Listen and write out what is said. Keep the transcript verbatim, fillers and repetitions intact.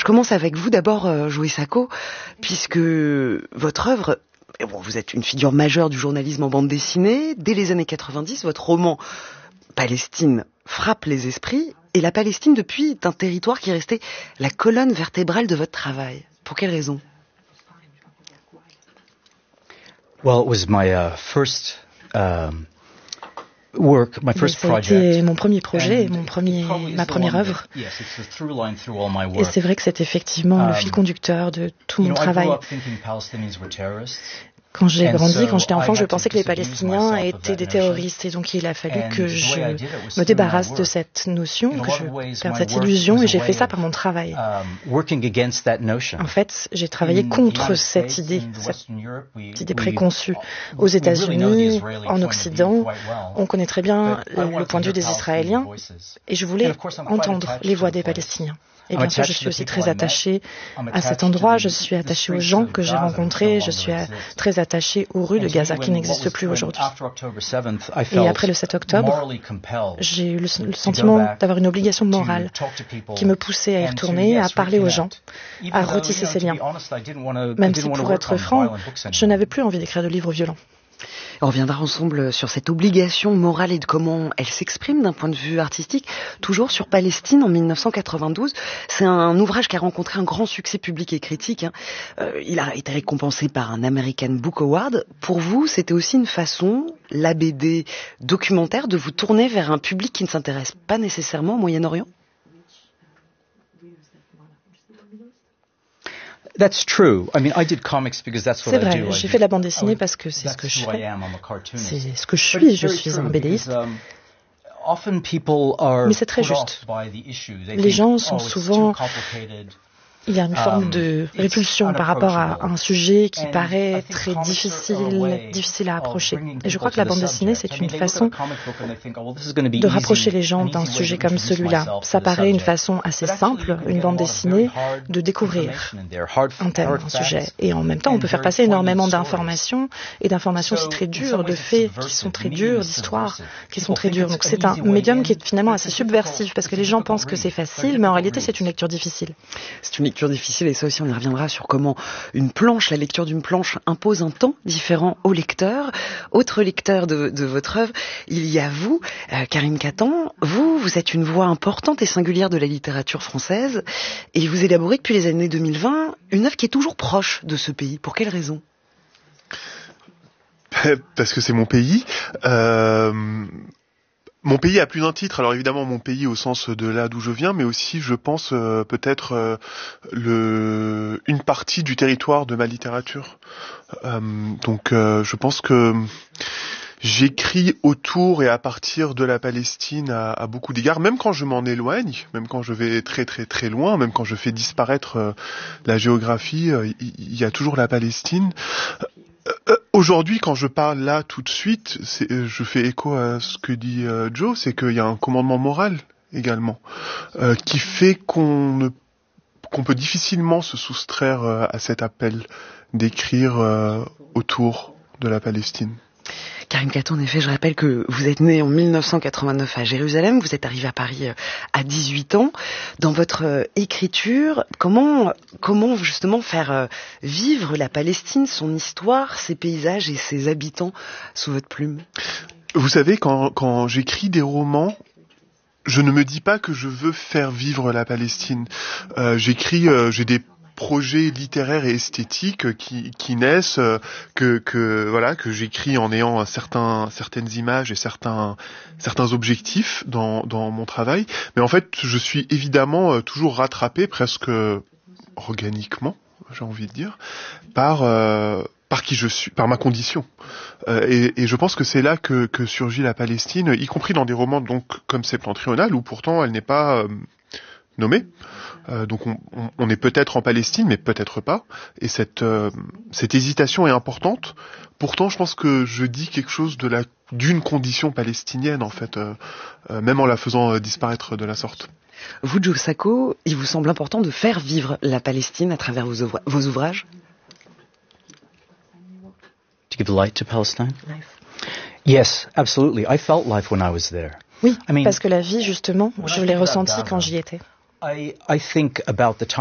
Je commence avec vous d'abord, euh, Joe Sacco, puisque votre œuvre, bon, vous êtes une figure majeure du journalisme en bande dessinée. Dès les années quatre-vingt-dix, votre roman Palestine frappe les esprits, et la Palestine, depuis, est un territoire qui est resté la colonne vertébrale de votre travail. Pour quelle raison? Well, it was my uh, first um, work, my first Ça a été project. mon premier projet, mon premier, ma première œuvre. Et c'est vrai que c'est effectivement le fil conducteur de tout mon travail. Quand j'ai grandi, quand j'étais enfant, je pensais que les Palestiniens étaient des terroristes. Et donc il a fallu que je me débarrasse de cette notion, que je perde cette illusion. Et j'ai fait ça par mon travail. En fait, j'ai travaillé contre cette idée, cette idée préconçue. Aux États-Unis, en Occident, on connaît très bien le point de vue des Israéliens. Et je voulais entendre les voix des Palestiniens. Et bien sûr, je suis aussi très attachée à cet endroit, je suis attachée aux gens que j'ai rencontrés, je suis très attachée aux rues de Gaza qui n'existent plus aujourd'hui. Et après le sept octobre, j'ai eu le sentiment d'avoir une obligation morale qui me poussait à y retourner, à parler aux gens, à retisser ces liens. Même si, pour être franc, je n'avais plus envie d'écrire de livres violents. On reviendra ensemble sur cette obligation morale et de comment elle s'exprime d'un point de vue artistique. Toujours sur Palestine en mille neuf cent quatre-vingt-douze. C'est un ouvrage qui a rencontré un grand succès public et critique. Hein. Euh, il a été récompensé par un American Book Award. Pour vous, c'était aussi une façon, la B D documentaire, de vous tourner vers un public qui ne s'intéresse pas nécessairement au Moyen-Orient? That's true. I mean, I did comics because that's what C'est I vrai, do. j'ai fait de la bande dessinée parce que c'est ce que je fais. C'est ce que je suis, je suis un BDiste. Mais c'est très juste. Les gens sont souvent... Il y a une forme de répulsion par rapport à un sujet qui paraît très difficile, difficile à approcher. Et je crois que la bande dessinée, c'est une façon de rapprocher les gens d'un sujet comme celui-là. Ça paraît une façon assez simple, une bande dessinée, de découvrir un thème, un sujet. Et en même temps, on peut faire passer énormément d'informations, et d'informations aussi très dures, de faits qui sont très durs, d'histoires qui sont très dures. Donc c'est un médium qui est finalement assez subversif, parce que les gens pensent que c'est facile, mais en réalité, c'est une lecture difficile. C'est une lecture difficile, et ça aussi on y reviendra sur comment une planche, la lecture d'une planche impose un temps différent au lecteur. Autre lecteur de, de votre œuvre, il y a vous, euh, Karim Katan. Vous, vous êtes une voix importante et singulière de la littérature française, et vous élaborez depuis les années deux mille vingt une œuvre qui est toujours proche de ce pays. Pour quelle raison? Parce que c'est mon pays. Euh... Mon pays a plus d'un titre. Alors évidemment, mon pays au sens de là d'où je viens, mais aussi, je pense, euh, peut-être euh, le une partie du territoire de ma littérature. Euh, donc, euh, je pense que j'écris autour et à partir de la Palestine à, à beaucoup d'égards, même quand je m'en éloigne, même quand je vais très très très loin, même quand je fais disparaître euh, la géographie, euh, il y, y a toujours la Palestine. Euh, aujourd'hui, quand je parle là tout de suite, c'est, je fais écho à ce que dit euh, Joe, c'est qu'il y a un commandement moral également, euh, qui fait qu'on ne, qu'on peut difficilement se soustraire euh, à cet appel d'écrire euh, autour de la Palestine. Karim Katan, en effet, je rappelle que vous êtes né en mille neuf cent quatre-vingt-neuf à Jérusalem, vous êtes arrivé à Paris à dix-huit ans. Dans votre écriture, comment, comment justement faire vivre la Palestine, son histoire, ses paysages et ses habitants sous votre plume? Vous savez, quand, quand j'écris des romans, je ne me dis pas que je veux faire vivre la Palestine. Euh, j'écris, euh, j'ai des projets littéraires et esthétiques qui, qui naissent, euh, que, que voilà, que j'écris en ayant un certain, certaines images et certains, certains objectifs dans, dans mon travail. Mais en fait, je suis évidemment euh, toujours rattrapé, presque organiquement, j'ai envie de dire, par euh, par qui je suis, par ma condition. Euh, et, et je pense que c'est là que, que surgit la Palestine, y compris dans des romans donc comme Septentrional, où pourtant elle n'est pas euh, nommée. Euh, donc on, on, on est peut-être en Palestine, mais peut-être pas. Et cette, euh, cette hésitation est importante. Pourtant, je pense que je dis quelque chose de la, d'une condition palestinienne, en fait, euh, euh, même en la faisant euh, disparaître de la sorte. Vous, Joe Sacco, il vous semble important de faire vivre la Palestine à travers vos, ouvra- vos ouvrages? To give light to Palestine? Yes, absolutely. I felt life when I was there. Oui, I mean, parce que la vie, justement, je l'ai ressentie quand j'y étais. I, I think about the time